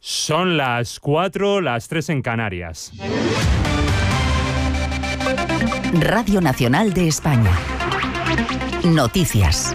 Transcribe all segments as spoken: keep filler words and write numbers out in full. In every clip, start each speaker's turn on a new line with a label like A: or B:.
A: Son las cuatro, las tres en Canarias.
B: Radio Nacional de España. Noticias.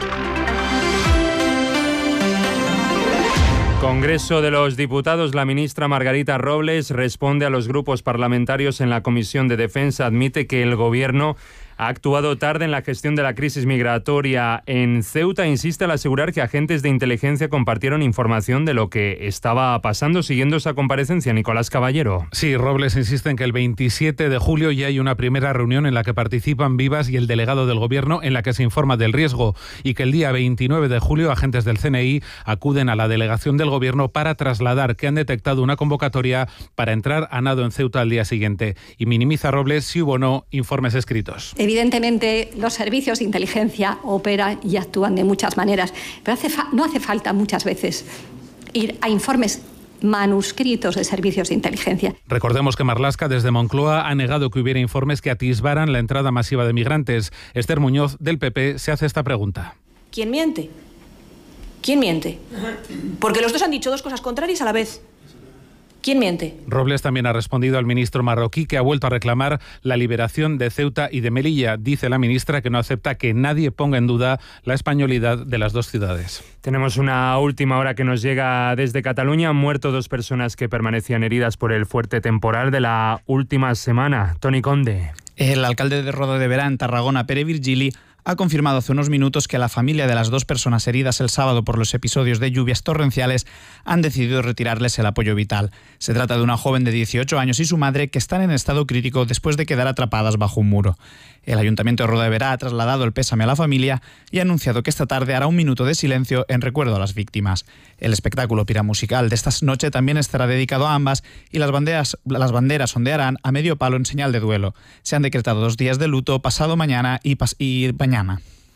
A: Congreso de los Diputados. La ministra Margarita Robles responde a los grupos parlamentarios en la Comisión de Defensa. Admite que el Gobierno ha actuado tarde en la gestión de la crisis migratoria en Ceuta. Insiste al asegurar que agentes de inteligencia compartieron información de lo que estaba pasando. Siguiendo esa comparecencia, Nicolás Caballero.
C: Sí, Robles insiste en que el veintisiete de julio ya hay una primera reunión en la que participan Vivas y el delegado del Gobierno, en la que se informa del riesgo, y que el día veintinueve de julio agentes del C N I acuden a la delegación del Gobierno para trasladar que han detectado una convocatoria para entrar a nado en Ceuta al día siguiente. Y minimiza Robles si hubo o no informes escritos.
D: Evidentemente, los servicios de inteligencia operan y actúan de muchas maneras, pero hace fa- no hace falta muchas veces ir a informes manuscritos de servicios de inteligencia.
C: Recordemos que Marlaska, desde Moncloa, ha negado que hubiera informes que atisbaran la entrada masiva de migrantes. Esther Muñoz, del P P, se hace esta pregunta.
E: ¿Quién miente? ¿Quién miente? Porque los dos han dicho dos cosas contrarias a la vez. ¿Quién miente?
C: Robles también ha respondido al ministro marroquí, que ha vuelto a reclamar la liberación de Ceuta y de Melilla. Dice la ministra que no acepta que nadie ponga en duda la españolidad de las dos ciudades.
A: Tenemos una última hora que nos llega desde Cataluña. Han muerto dos personas que permanecían heridas por el fuerte temporal de la última semana. Toni Conde.
F: El alcalde de Roda de Berà, en Tarragona, Pere Virgili, ha confirmado hace unos minutos que la familia de las dos personas heridas el sábado por los episodios de lluvias torrenciales han decidido retirarles el apoyo vital. Se trata de una joven de dieciocho años y su madre, que están en estado crítico después de quedar atrapadas bajo un muro. El Ayuntamiento de Roda de Berà ha trasladado el pésame a la familia y ha anunciado que esta tarde hará un minuto de silencio en recuerdo a las víctimas. El espectáculo piramusical de esta noche también estará dedicado a ambas y las banderas, las banderas ondearán a medio palo en señal de duelo. Se han decretado dos días de luto, pasado mañana y, pas- y mañana.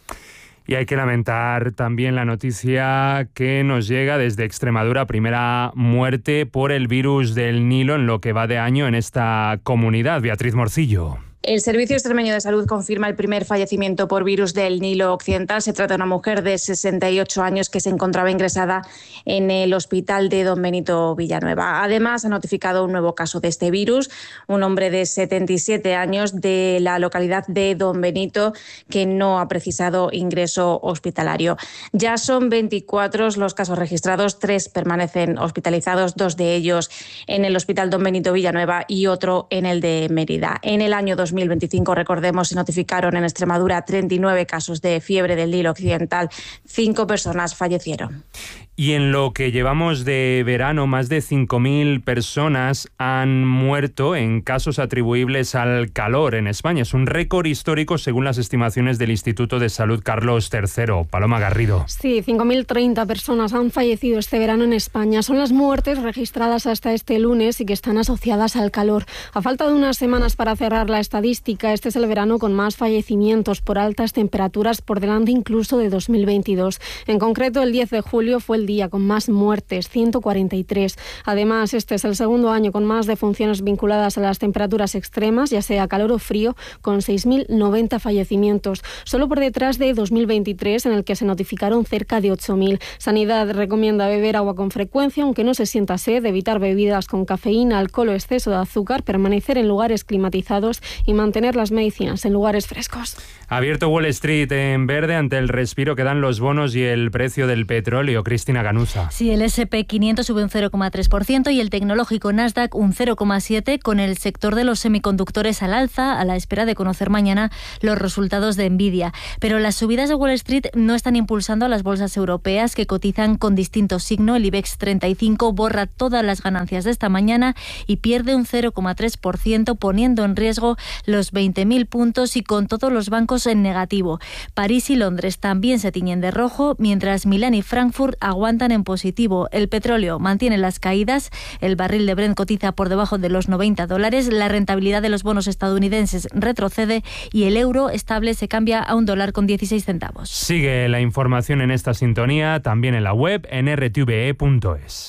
A: Y hay que lamentar también la noticia que nos llega desde Extremadura. Primera muerte por el virus del Nilo en lo que va de año en esta comunidad. Beatriz Morcillo.
G: El Servicio Extremeño de Salud confirma el primer fallecimiento por virus del Nilo Occidental. Se trata de una mujer de sesenta y ocho años que se encontraba ingresada en el hospital de Don Benito Villanueva. Además, ha notificado un nuevo caso de este virus, un hombre de setenta y siete años de la localidad de Don Benito, que no ha precisado ingreso hospitalario. Ya son veinticuatro los casos registrados, tres permanecen hospitalizados, dos de ellos en el hospital Don Benito Villanueva y otro en el de Mérida. En el año dos mil veinticinco, recordemos, se notificaron en Extremadura treinta y nueve casos de fiebre del Nilo Occidental. Cinco personas fallecieron.
A: Y en lo que llevamos de verano, más de cinco mil personas han muerto en casos atribuibles al calor en España. Es un récord histórico según las estimaciones del Instituto de Salud Carlos tercero. Paloma Garrido.
H: Sí, cinco mil treinta personas han fallecido este verano en España. Son las muertes registradas hasta este lunes y que están asociadas al calor. A falta de unas semanas para cerrar la estadística, este es el verano con más fallecimientos por altas temperaturas, por delante incluso de dos mil veintidós. En concreto, el diez de julio fue el día con más muertes, ciento cuarenta y tres. Además, este es el segundo año con más defunciones vinculadas a las temperaturas extremas, ya sea calor o frío, con seis mil noventa fallecimientos, solo por detrás de dos mil veintitrés, en el que se notificaron cerca de ocho mil. Sanidad recomienda beber agua con frecuencia, aunque no se sienta sed, evitar bebidas con cafeína, alcohol o exceso de azúcar, permanecer en lugares climatizados y mantener las medicinas en lugares frescos.
A: Abierto Wall Street en verde ante el respiro que dan los bonos y el precio del petróleo. Cristina Ganuza.
I: Sí, el ese and pe quinientos sube un cero coma tres por ciento y el tecnológico Nasdaq un cero coma siete por ciento, con el sector de los semiconductores al alza, a la espera de conocer mañana los resultados de Nvidia. Pero las subidas de Wall Street no están impulsando a las bolsas europeas, que cotizan con distinto signo. El IBEX treinta y cinco borra todas las ganancias de esta mañana y pierde un cero coma tres por ciento, poniendo en riesgo los veinte mil puntos y con todos los bancos en negativo. París y Londres también se tiñen de rojo, mientras Milán y Frankfurt aguantan en positivo. El petróleo mantiene las caídas, el barril de Brent cotiza por debajo de los noventa dólares, la rentabilidad de los bonos estadounidenses retrocede y el euro estable se cambia a un dólar con dieciséis centavos.
A: Sigue la información en esta sintonía, también en la web en erre te ve e punto es.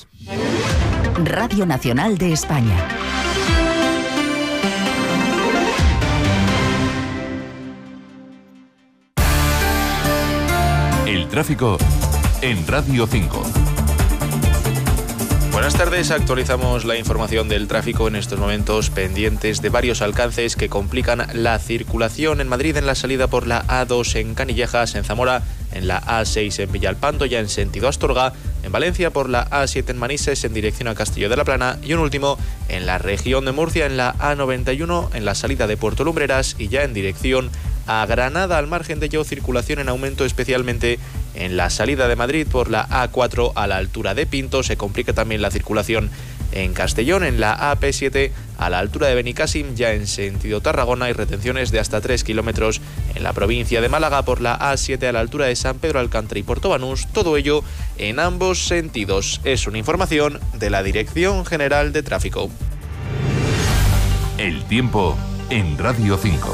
B: Radio Nacional de España.
J: El tráfico en Radio cinco.
A: Buenas
J: Buenas tardes, actualizamos la información del tráfico en estos momentos pendientes de varios alcances que complican la circulación en Madrid en la salida por la A dos en Canillejas, en Zamora, en la A seis en Villalpando, ya en sentido Astorga, en Valencia por la A siete en Manises en dirección a Castillo de la Plana y un último en la región de Murcia en la A noventa y uno en la salida de Puerto Lumbreras y ya en dirección a Granada. Al margen de ello, circulación en aumento especialmente en la salida de Madrid por la A cuatro a la altura de Pinto. Se complica también la circulación en Castellón, en la A P siete a la altura de Benicàssim, ya en sentido Tarragona, y retenciones de hasta tres kilómetros en la provincia de Málaga por la A siete a la altura de San Pedro Alcántara y Puerto Banús. Todo ello en ambos sentidos. Es una información de la Dirección General de Tráfico.
K: El tiempo en Radio cinco.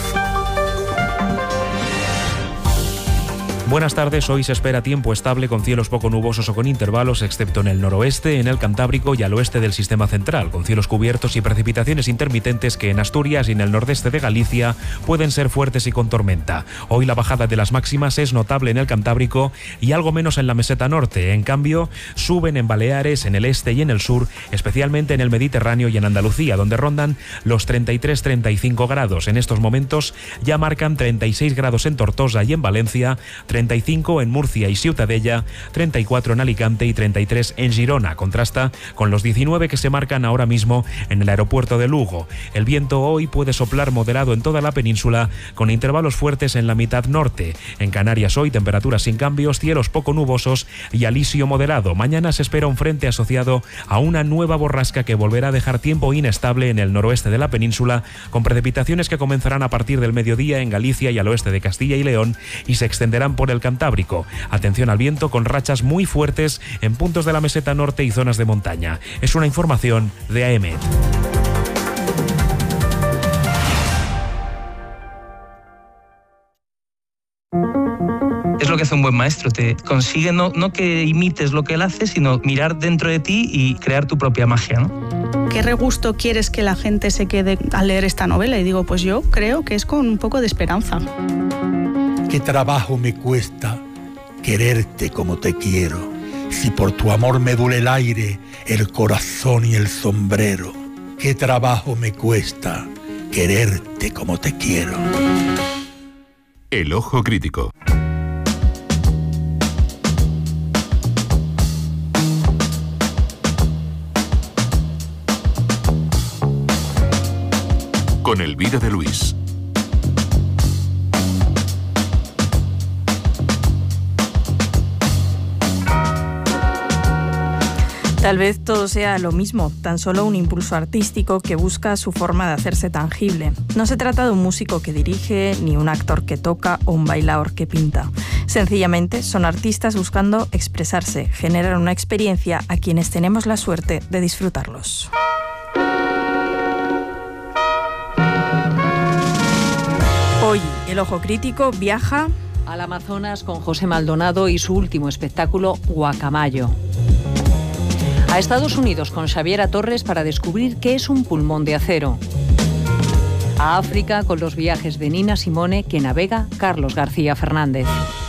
L: Buenas tardes, hoy se espera tiempo estable con cielos poco nubosos o con intervalos, excepto en el noroeste, en el Cantábrico y al oeste del sistema central, con cielos cubiertos y precipitaciones intermitentes que en Asturias y en el nordeste de Galicia pueden ser fuertes y con tormenta. Hoy la bajada de las máximas es notable en el Cantábrico y algo menos en la meseta norte. En cambio, suben en Baleares, en el este y en el sur, especialmente en el Mediterráneo y en Andalucía, donde rondan los treinta y tres a treinta y cinco grados. En estos momentos ya marcan treinta y seis grados en Tortosa y en Valencia, treinta y cinco en Murcia y Ciutadella, treinta y cuatro en Alicante y treinta y tres en Girona. Contrasta con los diecinueve que se marcan ahora mismo en el aeropuerto de Lugo. El viento hoy puede soplar moderado en toda la península, con intervalos fuertes en la mitad norte. En Canarias hoy temperaturas sin cambios, cielos poco nubosos y alisio moderado. Mañana se espera un frente asociado a una nueva borrasca que volverá a dejar tiempo inestable en el noroeste de la península, con precipitaciones que comenzarán a partir del mediodía en Galicia y al oeste de Castilla y León y se extenderán por el Cantábrico. Atención al viento con rachas muy fuertes en puntos de la meseta norte y zonas de montaña. Es una información de A E M E T.
M: Es lo que hace un buen maestro, te consigue no, no que imites lo que él hace, sino mirar dentro de ti y crear tu propia magia, ¿no?
N: ¿Qué regusto quieres que la gente se quede al leer esta novela? Y digo, pues yo creo que es con un poco de esperanza.
O: Qué trabajo me cuesta quererte como te quiero, si por tu amor me duele el aire, el corazón y el sombrero. Qué trabajo me cuesta quererte como te quiero.
K: El ojo crítico. Con Elvira de Luis.
P: Tal vez todo sea lo mismo, tan solo un impulso artístico que busca su forma de hacerse tangible. No se trata de un músico que dirige, ni un actor que toca o un bailaor que pinta. Sencillamente son artistas buscando expresarse, generar una experiencia a quienes tenemos la suerte de disfrutarlos. Hoy, el Ojo Crítico viaja
Q: al Amazonas con José Maldonado y su último espectáculo, Guacamayo. A Estados Unidos con Xaviera Torres para descubrir qué es un pulmón de acero. A África con los viajes de Nina Simone que navega Carlos García Fernández.